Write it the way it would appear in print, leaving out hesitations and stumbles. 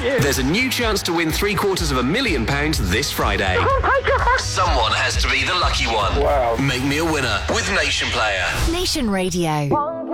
you. There's a new chance to win £750,000 this Friday. Oh my God. Someone has to be the lucky one. Wow. Make me a winner with Nation Player. Nation Radio.